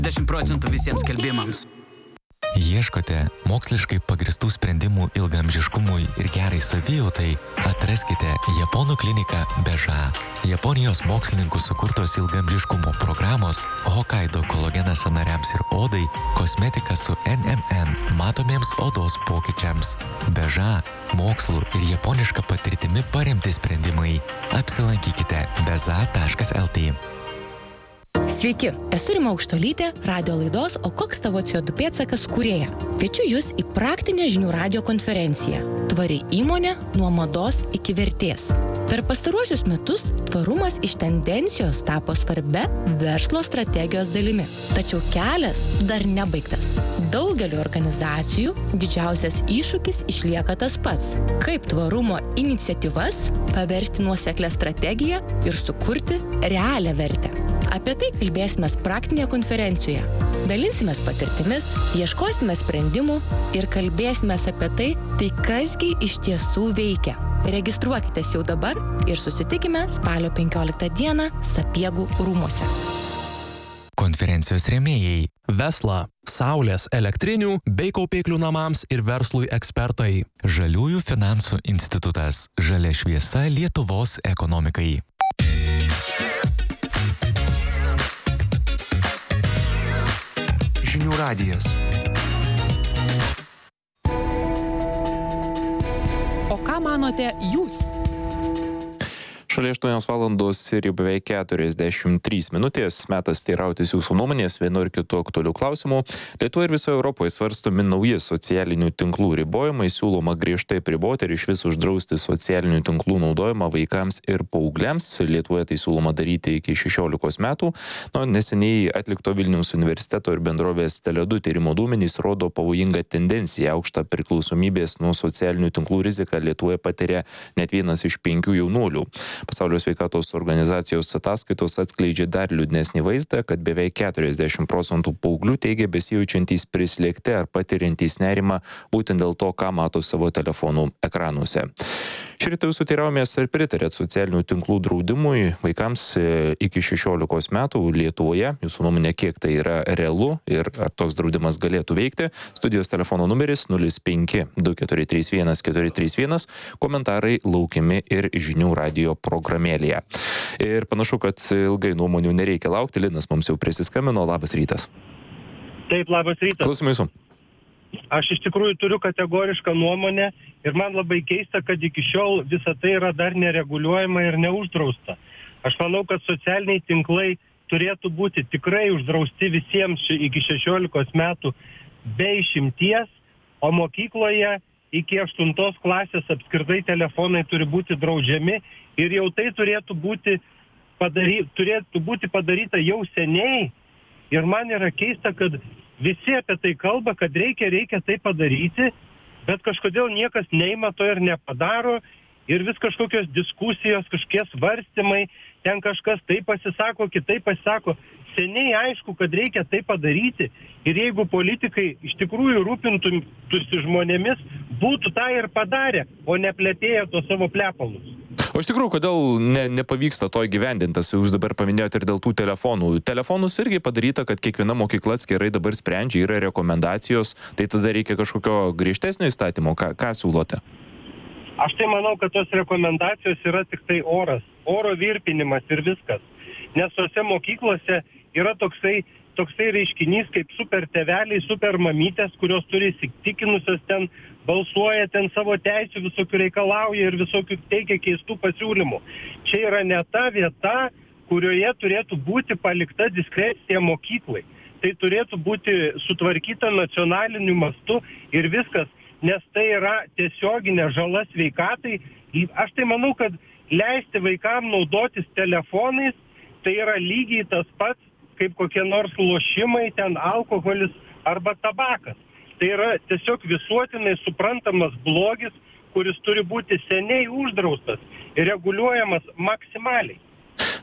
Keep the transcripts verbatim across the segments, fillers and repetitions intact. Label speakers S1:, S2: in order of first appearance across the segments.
S1: dešimt procentų visiems skelbimams.
S2: Ieškote moksliškai pagristų sprendimų ilgaamžiškumui ir gerai savijautai? Atraskite Japonų kliniką Beža. Japonijos mokslininkų sukurtos ilgaamžiškumo programos Hokkaido kolagenas sąnariams ir odai, kosmetika su N M N matomiems odos pokyčiams. Beža mokslu ir japoniška patirtimi paremti sprendimai. Apsilankykite beza taškas el tė.
S3: Sveiki, esu Rima Aukštuolytė, radio laidos O koks tavo C O du pėdsakas kūrėja. Kviečiu jūs į praktinę žinių radijo konferenciją Tvari įmonė nuo mados iki vertės. Per pastaruosius metus tvarumas iš tendencijos tapo svarbia verslo strategijos dalimi. Tačiau kelias dar nebaigtas. Daugeliu organizacijų didžiausias iššūkis išlieka tas pats. Kaip tvarumo iniciatyvas paversti nuoseklią strategiją ir sukurti realią vertę. Apie tai kalbėsime praktinėje konferencijoje. Dalinsimės patirtimis, ieškosime sprendimų ir kalbėsime apie tai, tai kasgi iš tiesų veikia. Registruokitės jau dabar ir susitikime spalio penkioliktą dieną Sapiegų rūmuose.
S2: Konferencijos rėmėjai
S4: Vesla, saulės, elektrinių bei kaupiklių namams ir verslui ekspertai.
S2: Žaliųjų finansų institutas. Žalia šviesa Lietuvos ekonomikai.
S5: Žinių radijas.
S6: O ką manote jūs?
S7: Šalia aštuonios valandos ir jau beveik keturiasdešimt trys minutės. Metas teirautis jūsų nuomonės vienu ir kitu aktualiu klausimu. Lietuvoje ir visoje Europoje svarstomi nauji socialinių tinklų ribojimai. Siūloma griežtai apriboti ir išvis uždrausti socialinių tinklų naudojimą vaikams ir paaugliams. Lietuvoje tai siūloma daryti iki šešiolikos metų. Na, neseniai atlikto Vilniaus universiteto ir bendrovės Tele du tyrimo duomenys rodo pavojingą tendenciją. Aukštą priklausomybės nuo socialinių tinklų riziką Lietuvoje patiria net vienas iš penkių jaunuolių. Pasaulio sveikatos organizacijos ataskaitos atskleidžia dar liūdnesnį vaizdą, kad beveik keturiasdešimt procentų paauglių teigia besijaučiantys prislėgti ar patiriantys nerimą būtent dėl to, ką mato savo telefonų ekranuose. Šį rytą jūsų teiraujamės, ar pritarėt socialinių tinklų draudimui vaikams iki šešiolikos metų Lietuvoje. Jūsų nuomonė, kiek tai yra realu ir ar toks draudimas galėtų veikti. Studijos telefono numeris nulis penki du keturi trys vienas keturi trys vienas. Komentarai laukiami ir žinių radijo programėlėje. Ir panašu, kad ilgai nuomonių nereikia laukti. Linas mums jau prisiskambino. Labas rytas.
S8: Taip, labas rytas.
S7: Klausome jūsų.
S8: Aš iš tikrųjų turiu kategorišką nuomonę ir man labai keista, kad iki šiol visa tai yra dar nereguliuojama ir neuždrausta. Aš manau, kad socialiniai tinklai turėtų būti tikrai uždrausti visiems iki šešiolikos metų be išimties, o mokykloje iki aštuntos klasės apskritai telefonai turi būti draudžiami ir jau tai turėtų būti, padary, turėtų būti padaryta jau seniai. Ir man yra keista, kad visi apie tai kalba, kad reikia, reikia tai padaryti, bet kažkodėl niekas neima to ir nepadaro ir vis kažkokios diskusijos, kažkokie svarstymai, ten kažkas taip pasisako, kitaip pasisako. Seniai aišku, kad reikia tai padaryti ir jeigu politikai iš tikrųjų rūpintųsi žmonėmis, būtų tą ir padarę, o neplėtėję to savo plepalus.
S7: O iš tikrųjų, kodėl ne, nepavyksta to įgyvendintas, jūs dabar paminėjote ir dėl tų telefonų. Telefonus irgi padaryta, kad kiekviena mokykla atskirai dabar sprendžia, yra rekomendacijos, tai tada reikia kažkokio griežtesnio įstatymo, ką, ką siūlote?
S8: Aš tai manau, kad tos rekomendacijos yra tik tai oras, oro virpinimas ir viskas. Nes tose mokyklose yra toksai, toksai reiškinys kaip super tėveliai, super mamytės, kurios turi įsitikinusios ten, balsuoja ten savo teisių, visokių reikalauja ir visokių teikia keistų pasiūlymų. Čia yra ne ta vieta, kurioje turėtų būti palikta diskrecija mokyklai. Tai turėtų būti sutvarkyta nacionaliniu mastu ir viskas, nes tai yra tiesioginė žala sveikatai. Aš tai manau, kad leisti vaikam naudotis telefonais, tai yra lygiai tas pats, kaip kokie nors lošimai, ten alkoholis arba tabakas. Tai yra tiesiog visuotinai suprantamas blogis, kuris turi būti seniai uždraustas ir reguliuojamas maksimaliai.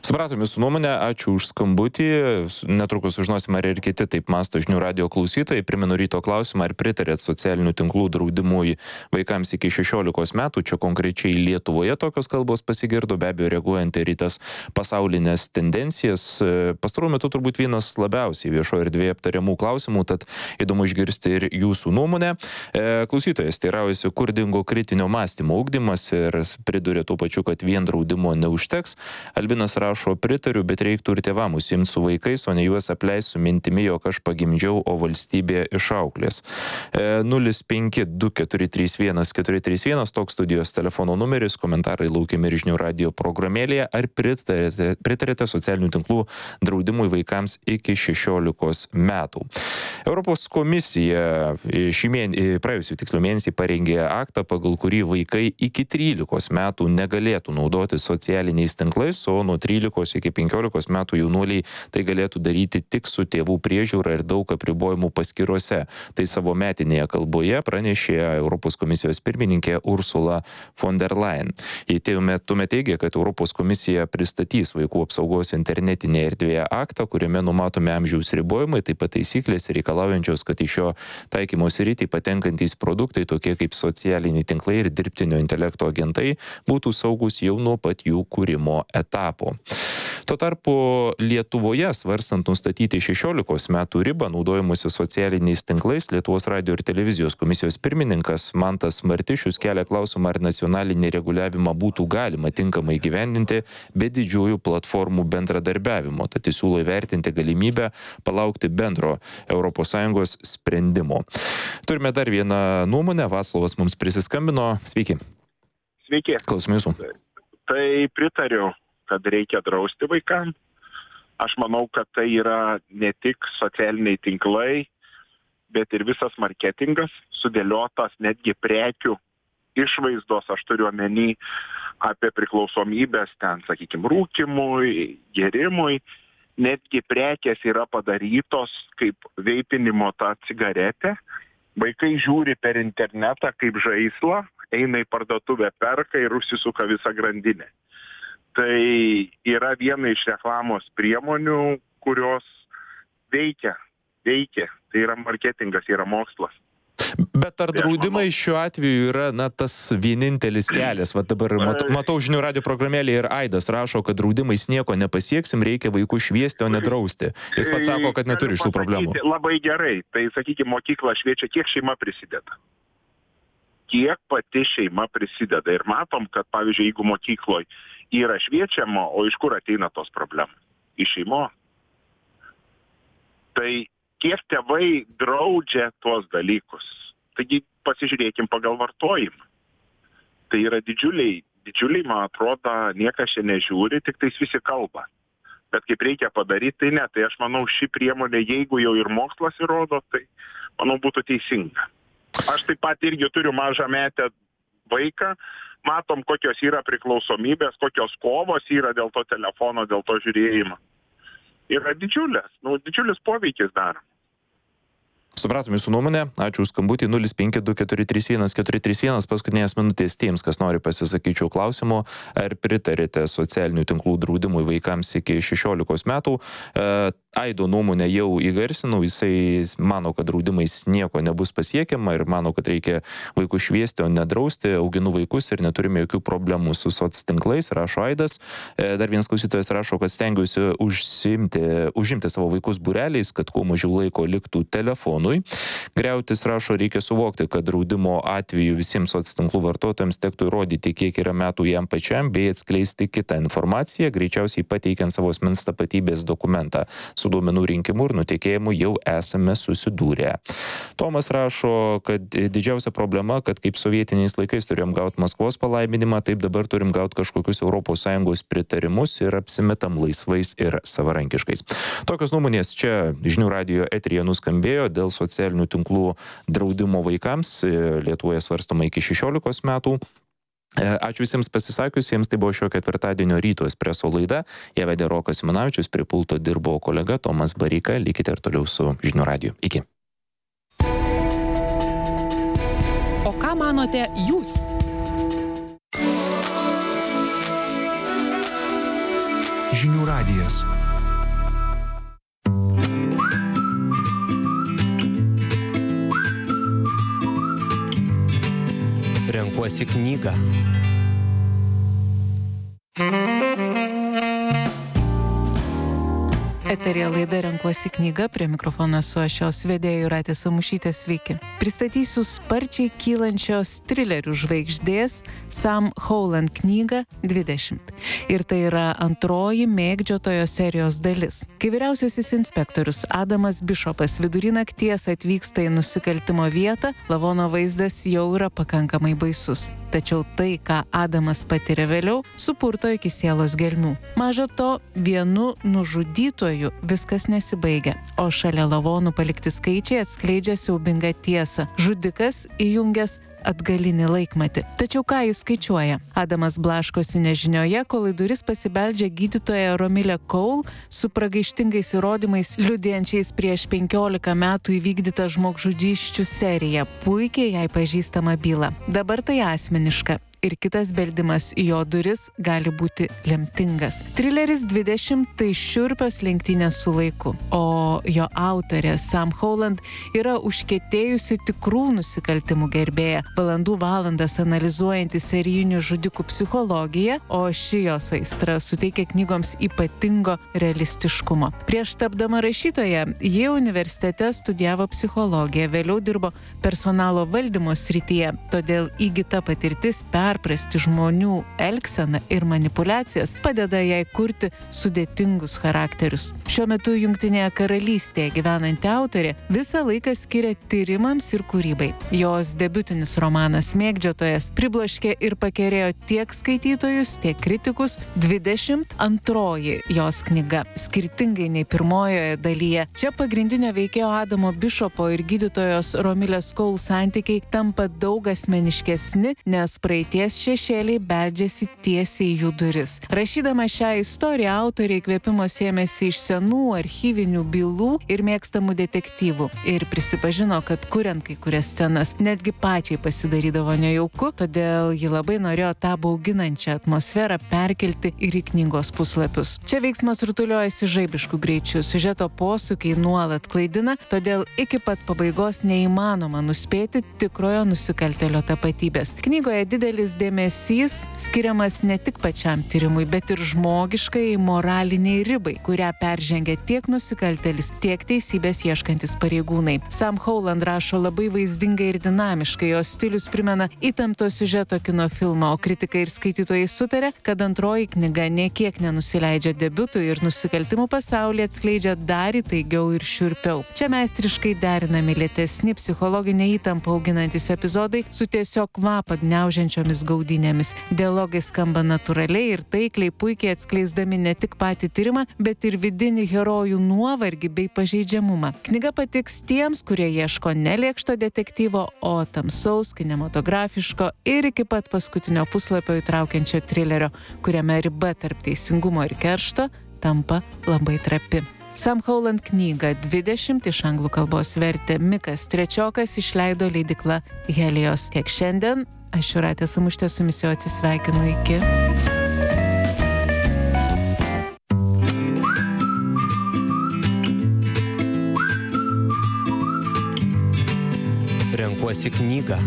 S7: Supratom jūsų nuomonę, ačiū už skambutį. Netrukus sužinosime, ar ir kiti taip mąsto žinių radio klausytojai. Primenu ryto klausimą, ar pritarėt socialinių tinklų draudimui vaikams iki šešiolikos metų. Čia konkrečiai Lietuvoje tokios kalbos pasigirdo, be abejo reaguojant ir į tas pasaulinės tendencijas. Pastaruoju metu turbūt vienas labiausiai viešoje erdvėje aptariamų klausimų, tad įdomu išgirsti ir jūsų nuomonę. Klausytojas teiraujasi, kur dingo kritinio mąstymo ugdymas ir pridūrė tuo pačiu, kad vien draudimo neužteks. Albinas rašo, pritariu, bet reiktų ir tėvam užsiimti su vaikais, o ne juos apleis su mintimi, jog aš pagimdžiau, o valstybė išauklės. nulis penki du keturi trys vienas keturi trys vienas, toks studijos telefono numeris, komentarai laukiami ir žinių radio programėlėje. Ar pritarėte, pritarėte socialinių tinklų draudimui vaikams iki šešiolikos metų? Europos komisija šį mėnesį, praėjusį tiksliau mėnesį parengė aktą, pagal kurį vaikai iki trylikos metų negalėtų naudoti socialiniais tinklais, o nuo trylikos iki penkiolikos metų jaunuoliai tai galėtų daryti tik su tėvų priežiūra ir daug apribojimų paskyrose. Tai savo metinėje kalboje pranešė Europos komisijos pirmininkė Ursula von der Leyen. Ji tuomet teigė, kad Europos komisija pristatys vaikų apsaugos internetinėje erdvėje aktą, kuriame numatomi amžiaus ribojimai, taip pat taisyklės reikalaujančios, kad iš šio taikymo sritį patenkantys produktai, tokie kaip socialiniai tinklai ir dirbtinio intelekto agentai, būtų saugus jau nuo pat jų kūrimo etapo. Tuo tarpu Lietuvoje, svarstant nustatyti šešiolikos metų ribą naudojimuose socialiniais tinklais, Lietuvos radio ir televizijos komisijos pirmininkas Mantas Martišius kelia klausimą, ar nacionalinį reguliavimą būtų galima tinkamai gyvendinti be didžiųjų platformų bendradarbiavimo. Tad jis siūlo įvertinti galimybę palaukti bendro Europos Sąjungos sprendimo. Turime dar vieną nuomonę. Vaclovas mums prisiskambino. Sveiki.
S5: Sveiki.
S7: Klausome jūsų.
S5: Tai pritariu, kad reikia drausti vaikams. Aš manau, kad tai yra ne tik socialiniai tinklai, bet ir visas marketingas, sudėliotas netgi prekių išvaizdos, aš turiu omeny apie priklausomybės ten, sakykime, rūkimui, gerimui. Netgi prekės yra padarytos kaip veipinimo ta cigaretė. Vaikai žiūri per internetą kaip žaislą, eina į parduotuvę, perka ir užsisuka visą grandinę. Tai yra viena iš reklamos priemonių, kurios veikia, veikia. Tai yra marketingas, yra mokslas.
S7: Bet ar draudimai šiuo atveju yra, na, tas vienintelis kelias? Va dabar mat, matau žinių radio programėlėje ir Aidas rašo, kad draudimais nieko nepasieksim, reikia vaikų šviesti, o ne drausti. Jis pats sako, kad neturi šitų problemų.
S5: Labai gerai. Tai, sakykime, mokykla šviečia, kiek šeima prisideda. Kiek pati šeima prisideda. Ir matom, kad, pavyzdžiui, jeigu mokykloje yra šviečiama, o iš kur ateina tos problemos? Iš šeimo. Tai kiek tėvai draudžia tuos dalykus. Taigi pasižiūrėkim pagal vartojimą. Tai yra didžiuliai, didžiuliai, man atrodo, niekas čia nežiūri, tik tais visi kalba. Bet kaip reikia padaryti, tai ne. Tai aš manau, ši priemonė, jeigu jau ir mokslas įrodo, tai manau būtų teisinga. Aš taip pat irgi turiu mažą metę vaiką, matom, kokios yra priklausomybės, kokios kovos yra dėl to telefono, dėl to žiūrėjimo. Yra didžiulės, nu, didžiulis poveikis daro.
S7: Supratom jūsų nuomonę. Ačiū už skambutį. nulis penki du keturi trys vienas keturi trys vienas. Paskutinės minutės tiems, kas nori pasisakyčiau klausimu, ar pritarėte socialinių tinklų draudimui vaikams iki šešiolikos metų. E, Aido nuomonę jau įgarsinau. Jisai mano, kad draudimais nieko nebus pasiekiama ir mano, kad reikia vaikų šviesti, o nedrausti. Auginu vaikus ir neturime jokių problemų su soc tinklais, rašo Aidas. E, dar vienas klausytojas rašo, kad stengiuosi užsimti, užimti savo vaikus būreliais, kad kuo mažiau laiko liktų telefonui. Griautis rašo, reikia suvokti, kad draudimo atveju visiems soc tinklų vartotojams tektų įrodyti, kiek yra metų jam pačiam, bei atskleisti kitą informaciją, greičiausiai pateikiant savo asmens tapatybės dokumentą. Su duomenų rinkimu ir nutekėjimu jau esame susidūrę. Tomas rašo, kad didžiausia problema, kad kaip sovietiniais laikais turėjom gauti Maskvos palaiminimą, taip dabar turim gauti kažkokius Europos Sąjungos pritarimus ir apsimetam laisvais ir savarankiškais. Tokios nuomonės čia žinių radijo eteryje nuskambėjo dėl socialinių tinklų draudimo vaikams. Lietuvoje svarstoma iki šešiolikos metų. Ačiū visiems pasisakiusiems, tai buvo šio ketvirtadienio ryto espreso laida. Ją vedė Rokas Simanavičius, prie pulto dirbo kolega Tomas Bareika. Likite ir toliau su žinių radiju. Iki.
S6: O ką manote jūs?
S9: žinių radijas.
S10: Renkuosi knygą.
S11: Eterija laida Renkuosi knygą, prie mikrofono su aš jos vedėja Jūratė Samušytė, sveiki. Pristatysiu sparčiai kylančios trilerių žvaigždės Sam Howland knygą dvidešimt. Ir tai yra antroji mėgdžiotojo serijos dalis. Kai vyriausiasis inspektorius Adamas Bishopas vidury nakties atvyksta į nusikaltimo vietą, lavono vaizdas jau yra pakankamai baisus. Tačiau tai, ką Adamas patiria vėliau, supurto iki sielos gelmių. Maža to, vienu nužudytoju viskas nesibaigia, o šalia lavonų palikti skaičiai atskleidžia siaubingą tiesą. Žudikas įjungęs atgalinį laikmatį. Tačiau ką jis skaičiuoja? Adamas blaškosi nežinioje, kol į duris pasibeldžia gydytoja Romilė Cole su pragaištingais įrodymais liudijančiais prieš penkiolika metų įvykdytą žmogžudysčių seriją, puikiai jai pažįstama byla. Dabar tai asmeniška. Ir kitas beldimas į jo duris gali būti lemtingas. Trileris dvidešimt tai šiurpios lenktynės su laiku, o jo autorė Sam Howland yra užkietėjusi tikrų nusikaltimų gerbėja, valandų valandas analizuojanti serijinių žudikų psichologiją, o ši jos aistra suteikia knygoms ypatingo realistiškumo. Prieš tapdama rašytoja, ji universitete studijavo psichologiją, vėliau dirbo personalo valdymo srityje, todėl įgyta patirtis per perprasti žmonių elgseną ir manipulacijas padeda jai kurti sudėtingus charakterius. Šiuo metu Jungtinėje karalystėje gyvenanti autorė visą laiką skiria tyrimams ir kūrybai. Jos debiutinis romanas Mėgdžiotojas pribloškė ir pakerėjo tiek skaitytojus, tiek kritikus. dvidešimt antroji jos knyga, skirtingai nei pirmojoje dalyje. Čia pagrindinio veikėjo Adamo Bishopo ir gydytojos Romilės Cole santykiai tampa daug asmeniškesni, nes praeities šešėliai beldžiasi tiesiai į jų duris. Rašydama šią istoriją, autorė įkvėpimo sėmėsi iš senų archyvinių bylų ir mėgstamų detektyvų. Ir prisipažino, kad kuriant kai kurias scenas, netgi pačiai pasidarydavo nejauku, todėl ji labai norėjo tą bauginančią atmosferą perkelti ir į knygos puslapius. Čia veiksmas rutuliojasi žaibiškų greičių, siužeto posūkiai nuolat klaidina, todėl iki pat pabaigos neįmanoma nuspėti tikrojo nusikaltėlio tapatybės. Knygoje didelis dėmesys skiriamas ne tik pačiam tyrimui, bet ir žmogiškai moraliniai ribai, kurią peržengia tiek nusikaltėlis, tiek teisybės ieškantis pareigūnai. Sam Howland rašo labai vaizdingai ir dinamiškai, jos stilius primena įtempto siužeto kino filmą, o kritikai ir skaitytojai sutarė, kad antroji knyga niekiek nenusileidžia debiutui ir nusikaltimų pasaulį atskleidžia dar įtaigiau ir šiurpiau. Čia meistriškai derinami lėtesni psichologinę įtampą auginantis epizodai su tiesiog kvapą gniaužiančiomis gaudynėmis. Dialogai skamba natūraliai ir taikliai, puikiai atskleisdami ne tik patį tyrimą, bet ir vidinį herojų nuovargį bei pažeidžiamumą. Knyga patiks tiems, kurie ieško ne lėkšto detektyvo, o tamsaus, kinematografiško ir iki pat paskutinio puslapio įtraukiančio trilerio, kuriame riba tarp teisingumo ir keršto tampa labai trapi. Sam Howland knygą dvidešimt iš anglų kalbos vertė Mikas Trečiokas, išleido leidykla Helios. Tiek šiandien, aš Jūratė Samušytė su jumis jau atsisveikinu, iki.
S10: Renkuosi knygą.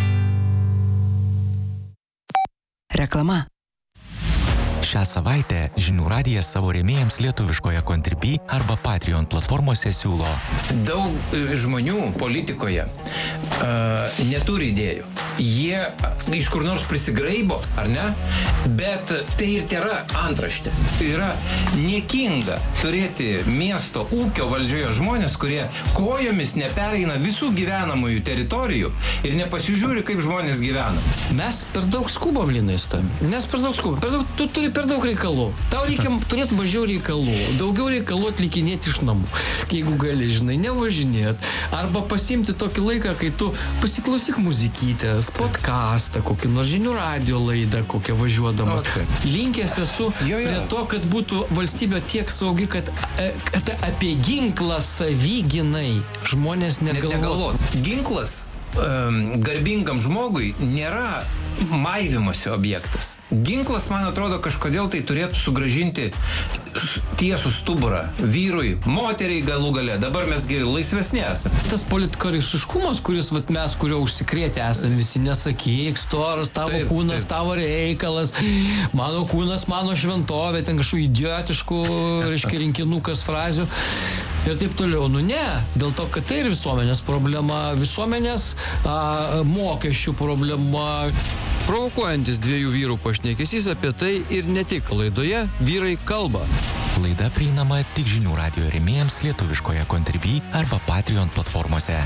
S12: Reklama.
S2: Šią savaitę Žinių radijas savo rėmėjams lietuviškoje Contribui arba Patreon platformose siūlo.
S1: Daug žmonių politikoje uh, neturi idėjų. Jie iš kur nors prisigraibo, ar ne? Bet tai ir tėra antraštė. Tai yra niekinga turėti miesto ūkio valdžioje žmonės, kurie kojomis nepereina visų gyvenamųjų teritorijų ir nepasižiūri, kaip žmonės gyvena.
S13: Mes per daug skubam, Lina, įstam. Mes per daug skubam. Per daug, tu turi per daug reikalų. Tau reikia turėti mažiau reikalų. Daugiau reikalų atlikinėti iš namų. Jeigu gali, žinai, nevažinėt. Arba pasimti tokį laiką, kai tu pasiklausyk muzikytės, podcastą, kokį nors žinių radio laidą, kokią važiuodamas. Okay. Linkęs esu jo, jo. Prie to, kad būtų valstybė tiek saugi, kad, kad apie ginklą savyginai žmonės negalvotų.
S1: Net negalvot. Ginklas um, garbingam žmogui nėra maivimosi objektas. Ginklas, man atrodo, kažkodėl tai turėtų sugražinti tiesų stuburą vyrui, moteriai galų gale. Dabar mesgi laisvesni esame.
S13: Tas politkorektiškumas, kuris vat, mes, kurio užsikrėtę esame visi, nesakyk, storas, tavo taip, kūnas, taip. Tavo reikalas, mano kūnas, mano šventovė, ten kažkokių idiotiškų, reiškia, rinkinukas frazių ir taip toliau. Nu ne, dėl to, kad tai ir visuomenės problema, visuomenės a, mokesčių problema.
S9: Provokuojantis dviejų vyrų pašnekesys apie tai ir ne tik laidoje Vyrai kalba.
S2: Laida prieinama tik žinių radijo rėmėjams lietuviškoje Contribui arba Patreon platformose.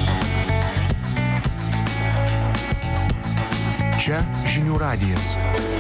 S14: Čia žinių radijas.